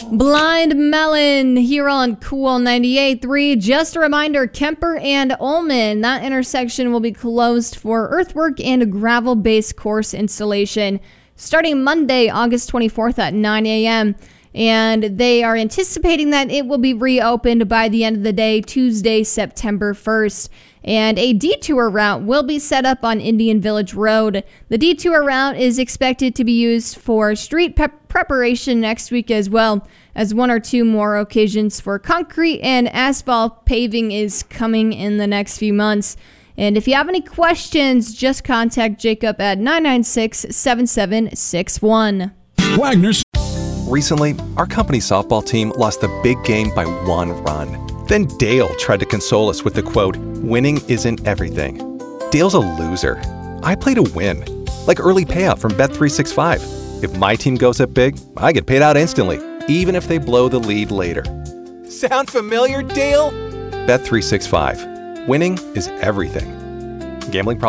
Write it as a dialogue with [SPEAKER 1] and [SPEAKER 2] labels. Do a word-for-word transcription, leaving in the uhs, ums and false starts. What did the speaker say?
[SPEAKER 1] Blind Melon here on Cool ninety-eight point three. Just a reminder, Kemper and Ullman, that intersection will be closed for earthwork and gravel-based course installation starting Monday, August twenty-fourth at nine a.m. And they are anticipating that it will be reopened by the end of the day, Tuesday, September first. And a detour route will be set up on Indian Village Road. The detour route is expected to be used for street pep- preparation next week, as well as one or two more occasions for concrete and asphalt paving is coming in the next few months. And if you have any questions, just contact Jacob at nine nine six, seven seven six one.
[SPEAKER 2] Wagner's.
[SPEAKER 3] Recently, our company softball team lost the big game by one run. Then Dale tried to console us with the quote, "Winning isn't everything." Dale's a loser. I play to win. Like early payout from Bet three sixty-five. If my team goes up big, I get paid out instantly, even if they blow the lead later. Sound familiar, Dale? Bet three sixty-five. Winning is everything. Gambling problem?